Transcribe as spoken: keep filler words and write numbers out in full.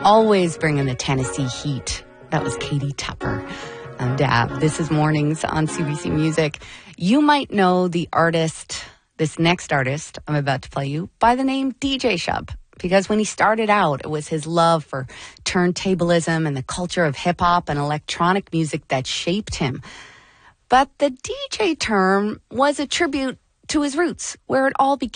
always bringing the Tennessee heat. That was Katie Tupper. I'm Dab. This is Mornings on C B C Music. You might know the artist, this next artist I'm about to play you, by the name D J Shub. Because when he started out, it was his love for turntablism and the culture of hip-hop and electronic music that shaped him. But the D J term was a tribute to his roots, where it all began.